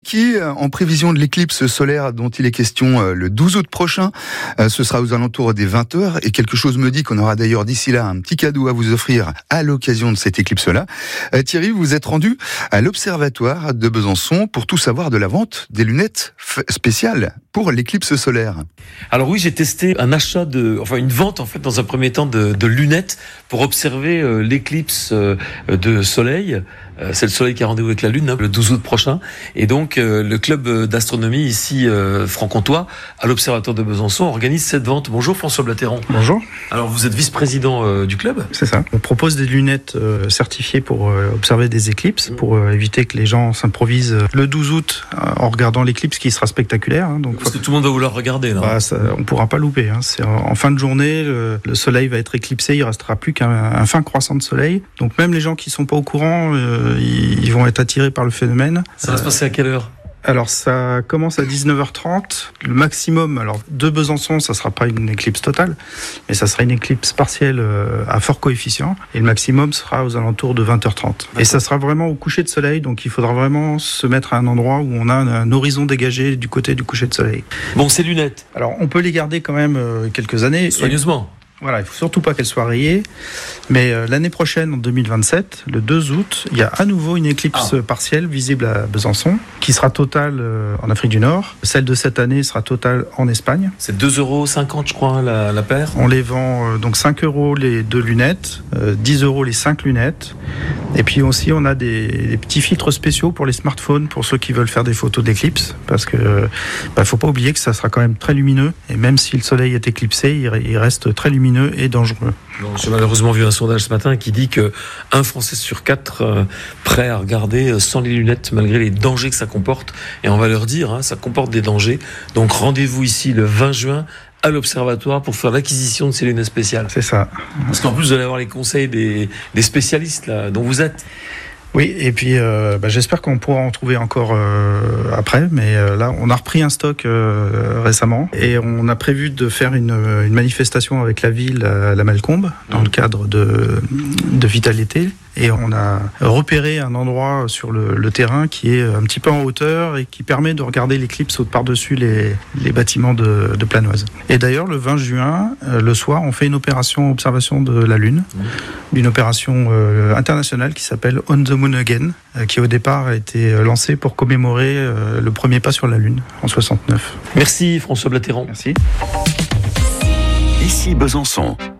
ski en prévision de l'éclipse solaire dont il est question le 12 août prochain. Ce sera aux alentours des 20h et quelque chose me dit qu'on aura d'ailleurs d'ici là un petit cadeau à vous offrir à l'occasion de cette éclipse-là. Thierry, vous êtes rendu à l'Observatoire de Besançon pour tout savoir de la vente des lunettes spéciales pour l'éclipse solaire. Alors oui, j'ai testé une vente en fait dans un premier temps de lunettes pour observer l'éclipse de soleil. C'est le soleil qui a rendez-vous avec la lune, le 12 août prochain. Et donc, le club d'astronomie ici, franc-comtois, à l'Observatoire de Besançon, organise cette vente. Bonjour François Blateron. Bonjour. Alors, vous êtes vice-président du club ? C'est ça. On propose des lunettes certifiées pour observer des éclipses, pour éviter que les gens s'improvisent le 12 août en regardant l'éclipse qui sera spectaculaire. Donc, parce que tout le monde va vouloir regarder, là. On ne pourra pas louper. C'est en fin de journée, le soleil va être éclipsé, il ne restera plus qu'un fin croissant de soleil. Donc même les gens qui ne sont pas au courant, ils vont être attirés par le phénomène. Ça va se passer à quelle heure ? Alors ça commence à 19h30. Le maximum, alors de Besançon, ça ne sera pas une éclipse totale, mais ça sera une éclipse partielle à fort coefficient. Et le maximum sera aux alentours de 20h30. Et ça sera vraiment au coucher de soleil, donc il faudra vraiment se mettre à un endroit où on a un horizon dégagé du côté du coucher de soleil. Bon, ces lunettes. Alors on peut les garder quand même quelques années. Soigneusement. Voilà, il ne faut surtout pas qu'elle soit rayée. Mais l'année prochaine, en 2027, le 2 août, il y a à nouveau une éclipse partielle visible à Besançon, qui sera totale en Afrique du Nord. Celle de cette année sera totale en Espagne. C'est 2,50 €, je crois, la paire. On les vend donc 5 € les 2 lunettes, 10 € les 5 lunettes. Et puis aussi, on a des petits filtres spéciaux pour les smartphones, pour ceux qui veulent faire des photos d'éclipse, parce que faut pas oublier que ça sera quand même très lumineux. Et même si le soleil est éclipsé, il reste très lumineux et dangereux. Donc, j'ai malheureusement vu un sondage ce matin qui dit que 1 Français sur 4 prêt à regarder sans les lunettes malgré les dangers que ça comporte. Et on va leur dire, ça comporte des dangers. Donc rendez-vous ici le 20 juin à l'Observatoire pour faire l'acquisition de ces lunettes spéciales. C'est ça. Parce qu'en plus vous allez avoir les conseils des spécialistes là, dont vous êtes. Oui, et puis j'espère qu'on pourra en trouver encore après, mais là on a repris un stock récemment et on a prévu de faire une manifestation avec la ville à la Malcombe dans le cadre de Vitalité. Et on a repéré un endroit sur le terrain qui est un petit peu en hauteur et qui permet de regarder l'éclipse par-dessus les bâtiments de Planoise. Et d'ailleurs, le 20 juin, le soir, on fait une opération observation de la Lune, une opération internationale qui s'appelle On the Moon Again, qui au départ a été lancée pour commémorer le premier pas sur la Lune en 69. Merci François Blateron. Merci. Ici Besançon.